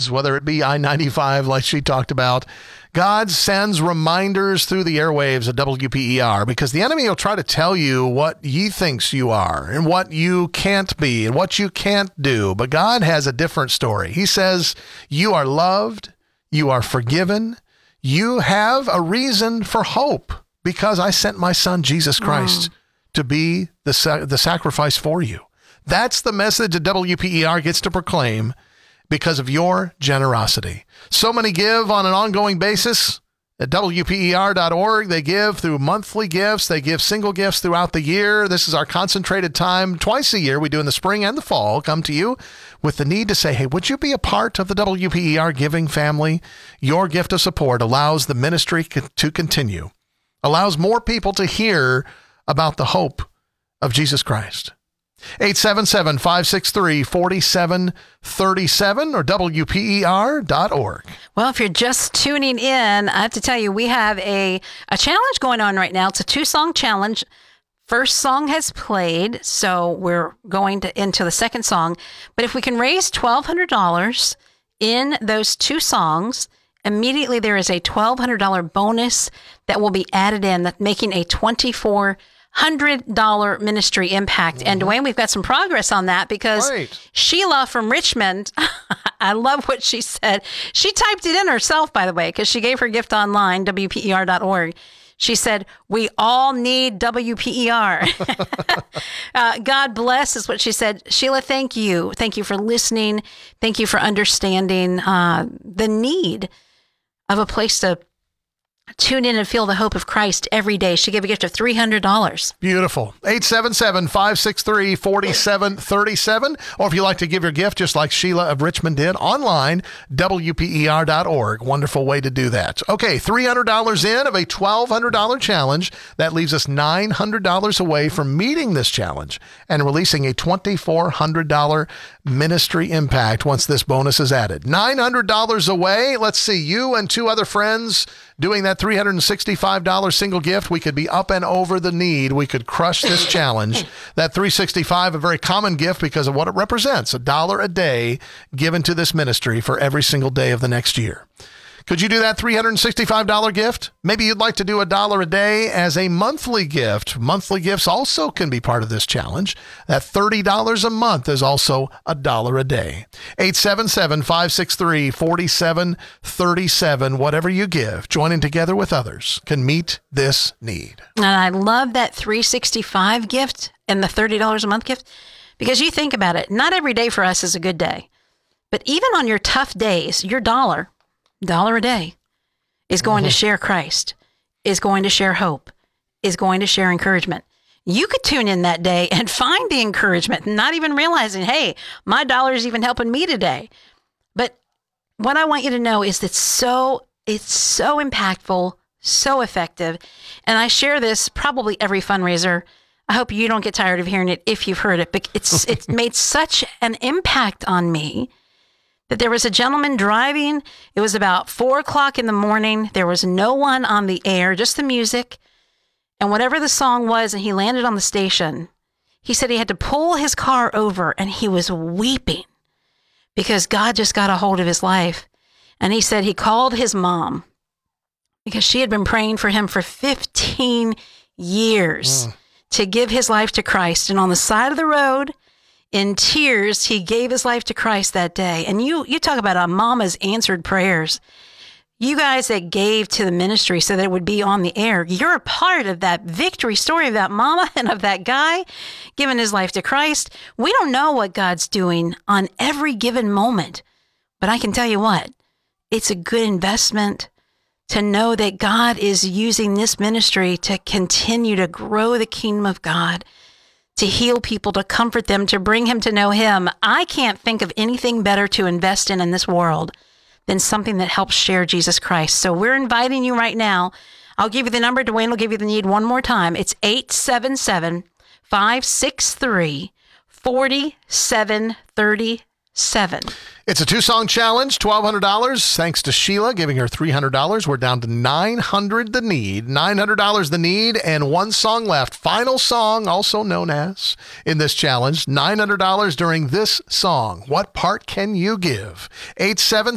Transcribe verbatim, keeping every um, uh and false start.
roads, whether it be I ninety-five like she talked about. God sends reminders through the airwaves of W P E R because the enemy will try to tell you what he thinks you are and what you can't be and what you can't do. But God has a different story. He says you are loved, you are forgiven, you have a reason for hope because I sent my son, Jesus Christ, mm. to be the, sa- the sacrifice for you. That's the message that W P E R gets to proclaim because of your generosity. So many give on an ongoing basis at W P E R dot org. They give through monthly gifts. They give single gifts throughout the year. This is our concentrated time. Twice a year, we do in the spring and the fall, come to you with the need to say, hey, would you be a part of the W P E R giving family? Your gift of support allows the ministry to continue, allows more people to hear about the hope of Jesus Christ. eight seven seven, five six three, four seven three seven or W P E R dot org. Well, if you're just tuning in, I have to tell you, we have a, a challenge going on right now. It's a two-song challenge. First song has played, so we're going to into the second song. But if we can raise twelve hundred dollars in those two songs, immediately there is a twelve hundred dollars bonus that will be added in, making a twenty-four hundred dollars ministry impact. Mm-hmm. And Dwayne, we've got some progress on that because Great. Sheila from Richmond, I love what she said. She typed it in herself, by the way, because she gave her gift online, W P E R dot org. She said, we all need W P E R. uh, God bless is what she said. Sheila, thank you. Thank you for listening. Thank you for understanding uh, the need of a place to tune in and feel the hope of Christ every day. She gave a gift of three hundred dollars. Beautiful. eight seven seven, five six three, four seven three seven. Or if you'd like to give your gift, just like Sheila of Richmond did, online, W P E R dot org. Wonderful way to do that. Okay, three hundred dollars in of a twelve hundred dollars challenge. That leaves us nine hundred dollars away from meeting this challenge and releasing a twenty-four hundred dollars ministry impact once this bonus is added. nine hundred dollars away. Let's see, you and two other friends doing that three hundred sixty-five dollars single gift. We could be up and over the need. We could crush this challenge. That three hundred sixty-five dollars, a very common gift because of what it represents, a dollar a day given to this ministry for every single day of the next year. Could you do that three hundred sixty-five dollars gift? Maybe you'd like to do a dollar a day as a monthly gift. Monthly gifts also can be part of this challenge. That thirty dollars a month is also a dollar a day. eight seven seven, five six three, four seven three seven. Whatever you give, joining together with others can meet this need. And I love that three hundred sixty-five gift and the thirty dollars a month gift because you think about it, not every day for us is a good day. But even on your tough days, your dollar dollar a day is going mm-hmm. to share Christ, is going to share hope, is going to share encouragement. You could tune in that day and find the encouragement, not even realizing, hey, my dollar is even helping me today. But what I want you to know is that so it's so impactful, so effective. And I share this probably every fundraiser. I hope you don't get tired of hearing it if you've heard it, but it's it's made such an impact on me that there was a gentleman driving. It was about four o'clock in the morning. There was no one on the air, just the music. And whatever the song was, and he landed on the station, he said he had to pull his car over and he was weeping because God just got a hold of his life. And he said he called his mom because she had been praying for him for fifteen years mm. to give his life to Christ. And on the side of the road, in tears, he gave his life to Christ that day. And you you talk about a mama's answered prayers. You guys that gave to the ministry so that it would be on the air, you're a part of that victory story of that mama and of that guy giving his life to Christ. We don't know what God's doing on every given moment, but I can tell you what, it's a good investment to know that God is using this ministry to continue to grow the kingdom of God, to heal people, to comfort them, to bring him to know him. I can't think of anything better to invest in in this world than something that helps share Jesus Christ. So we're inviting you right now. I'll give you the number. Dwayne will give you the need one more time. It's eight seven seven, five six three, four seven three seven. It's a two-song challenge, twelve hundred dollars. Thanks to Sheila giving her three hundred dollars. We're down to nine hundred dollars the need. nine hundred dollars the need and one song left. Final song, also known as, in this challenge, nine hundred dollars during this song. What part can you give? eight seven